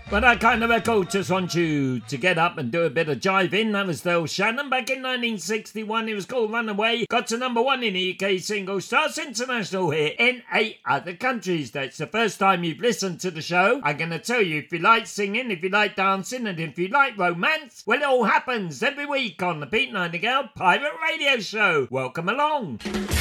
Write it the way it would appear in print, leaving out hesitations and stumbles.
Well, that kind of record just wants you to get up and do a bit of jiving. That was Del Shannon back in 1961. It was called Runaway. Got to number one in the UK single charts, international hit in 8 other countries. That's the first time you've listened to the show. I'm going to tell you, if you like singing, if you like dancing, and if you like romance, well, it all happens every week on the Pete Nightingale Pirate Radio Show. Welcome along.